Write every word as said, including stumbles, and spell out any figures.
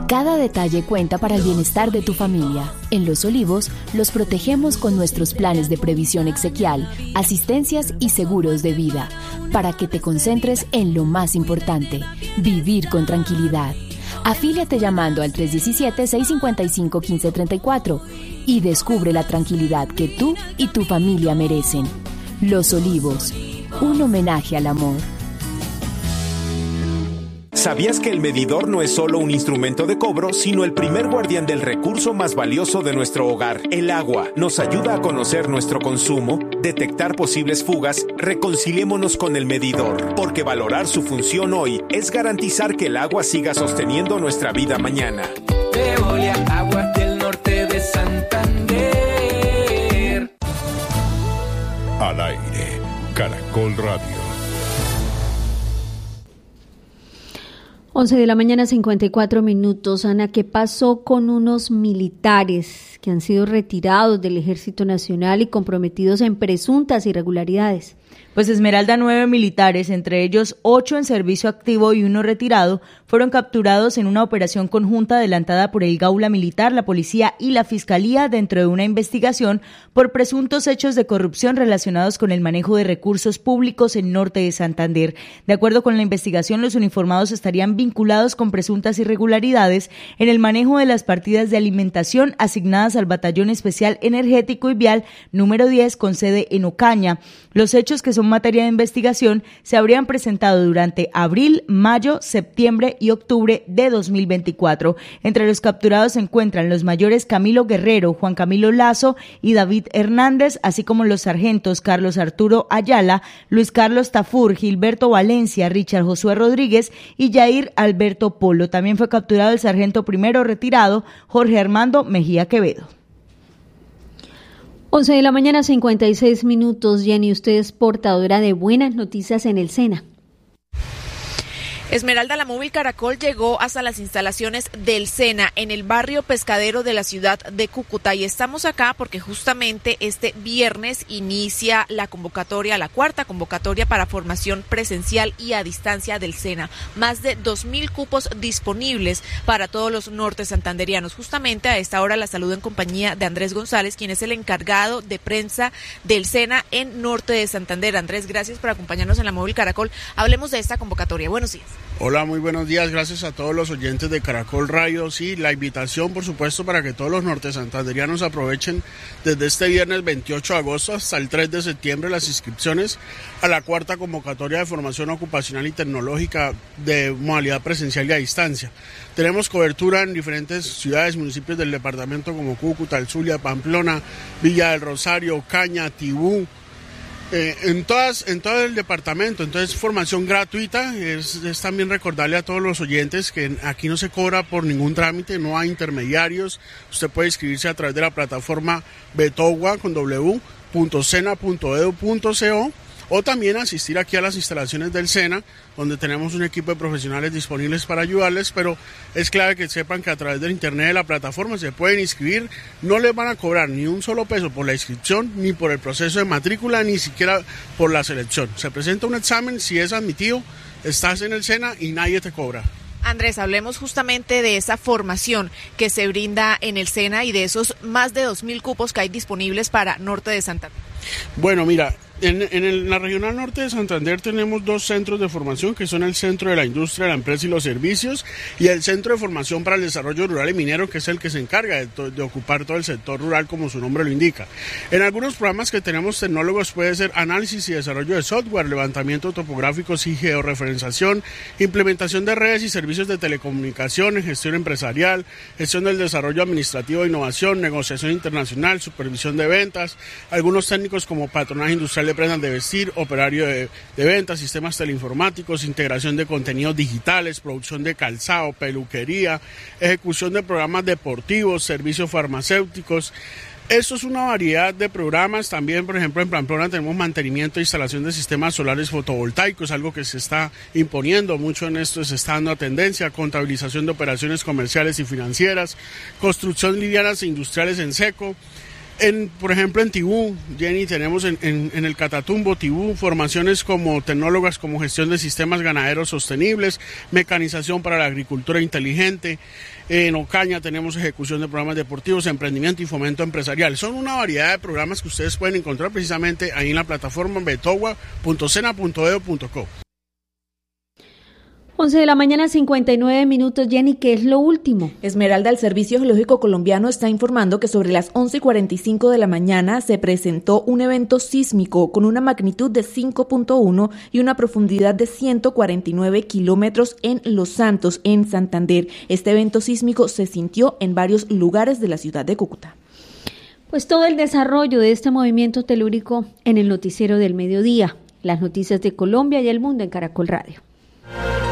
Cada detalle cuenta para el bienestar de tu familia. En Los Olivos, los protegemos con nuestros planes de previsión exequial, asistencias y seguros de vida, para que te concentres en lo más importante, vivir con tranquilidad. Afíliate llamando al tres uno siete, seis cinco cinco, uno cinco tres cuatro y descubre la tranquilidad que tú y tu familia merecen. Los Olivos, un homenaje al amor. ¿Sabías que el medidor no es solo un instrumento de cobro, sino el primer guardián del recurso más valioso de nuestro hogar, el agua? Nos ayuda a conocer nuestro consumo, detectar posibles fugas. Reconciliémonos con el medidor, porque valorar su función hoy es garantizar que el agua siga sosteniendo nuestra vida mañana. Veolia, Aguas del Norte de Santander. Al aire, Caracol Radio. once de la mañana, cincuenta y cuatro minutos. Ana, ¿qué pasó con unos militares que han sido retirados del Ejército Nacional y comprometidos en presuntas irregularidades? Pues Esmeralda, nueve militares, entre ellos ocho en servicio activo y uno retirado, fueron capturados en una operación conjunta adelantada por el Gaula Militar, la Policía y la Fiscalía dentro de una investigación por presuntos hechos de corrupción relacionados con el manejo de recursos públicos en Norte de Santander. De acuerdo con la investigación, los uniformados estarían vinculados con presuntas irregularidades en el manejo de las partidas de alimentación asignadas al Batallón Especial Energético y Vial número diez con sede en Ocaña. Los hechos, que son materia de investigación, se habrían presentado durante abril, mayo, septiembre y octubre de dos mil veinticuatro. Entre los capturados se encuentran los mayores Camilo Guerrero, Juan Camilo Lazo y David Hernández, así como los sargentos Carlos Arturo Ayala, Luis Carlos Tafur, Gilberto Valencia, Richard Josué Rodríguez y Jair Alberto Polo. También fue capturado el sargento primero retirado Jorge Armando Mejía Quevedo. once de la mañana, cincuenta y seis minutos. Jenny, usted es portadora de buenas noticias en el SENA. Esmeralda, la móvil Caracol llegó hasta las instalaciones del SENA en el barrio pescadero de la ciudad de Cúcuta y estamos acá porque justamente este viernes inicia la convocatoria, la cuarta convocatoria para formación presencial y a distancia del SENA. Más de dos mil cupos disponibles para todos los norte santanderianos. Justamente a esta hora la saludo en compañía de Andrés González, quien es el encargado de prensa del SENA en Norte de Santander. Andrés, gracias por acompañarnos en la móvil Caracol. Hablemos de esta convocatoria. Buenos días. Hola, muy buenos días, gracias a todos los oyentes de Caracol Radio. Sí, la invitación, por supuesto, para que todos los norte santanderianos aprovechen desde este viernes veintiocho de agosto hasta el tres de septiembre las inscripciones a la cuarta convocatoria de formación ocupacional y tecnológica de modalidad presencial y a distancia. Tenemos cobertura en diferentes ciudades, municipios del departamento como Cúcuta, El Zulia, Pamplona, Villa del Rosario, Caña, Tibú. Eh, en todas, en todo el departamento. Entonces, formación gratuita. Es, es también recordarle a todos los oyentes que aquí no se cobra por ningún trámite, no hay intermediarios. Usted puede inscribirse a través de la plataforma betogua con w punto sena punto edu punto co o también asistir aquí a las instalaciones del SENA, donde tenemos un equipo de profesionales disponibles para ayudarles, pero es clave que sepan que a través del internet de la plataforma se pueden inscribir, no les van a cobrar ni un solo peso por la inscripción, ni por el proceso de matrícula, ni siquiera por la selección. Se presenta un examen, si es admitido, estás en el SENA y nadie te cobra. Andrés, hablemos justamente de esa formación que se brinda en el SENA y de esos más de dos mil cupos que hay disponibles para Norte de Santander. Bueno, mira, en, en, el, en la Regional Norte de Santander tenemos dos centros de formación que son el Centro de la Industria, la Empresa y los Servicios y el Centro de Formación para el Desarrollo Rural y Minero, que es el que se encarga de, to, de ocupar todo el sector rural como su nombre lo indica. En algunos programas que tenemos tecnólogos puede ser análisis y desarrollo de software, levantamiento topográfico y georreferenciación, implementación de redes y servicios de telecomunicaciones, gestión empresarial, gestión del desarrollo administrativo e innovación, negociación internacional, supervisión de ventas, algunos técnicos como patronaje industrial de prendas de vestir, operario de, de ventas, sistemas teleinformáticos, integración de contenidos digitales, producción de calzado, peluquería, ejecución de programas deportivos, servicios farmacéuticos. Esto es una variedad de programas. También, por ejemplo, en Pamplona tenemos mantenimiento e instalación de sistemas solares fotovoltaicos, algo que se está imponiendo mucho en esto, se está dando a tendencia, contabilización de operaciones comerciales y financieras, construcción livianas e industriales en seco. En, por ejemplo, en Tibú, Jenny, tenemos en, en, en el Catatumbo, Tibú, formaciones como tecnólogas, como gestión de sistemas ganaderos sostenibles, mecanización para la agricultura inteligente. En Ocaña tenemos ejecución de programas deportivos, emprendimiento y fomento empresarial. Son una variedad de programas que ustedes pueden encontrar precisamente ahí en la plataforma betogua punto sena punto edu punto co. once de la mañana, cincuenta y nueve minutos. Jenny, ¿qué es lo último? Esmeralda, el Servicio Geológico Colombiano está informando que sobre las once y cuarenta y cinco de la mañana se presentó un evento sísmico con una magnitud de cinco punto uno y una profundidad de ciento cuarenta y nueve kilómetros en Los Santos, en Santander. Este evento sísmico se sintió en varios lugares de la ciudad de Cúcuta. Pues todo el desarrollo de este movimiento telúrico en el noticiero del mediodía. Las noticias de Colombia y el mundo en Caracol Radio.